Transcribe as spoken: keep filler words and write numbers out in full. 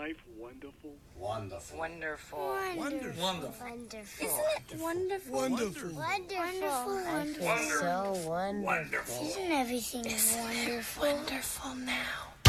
life wonderful? Wonderful. Wonderful. Wonderful. Wonderful. Wonderful. Isn't it wonderful? Wonderful. Wonderful. I feel so wonderful. Isn't everything wonderful? Wonderful now.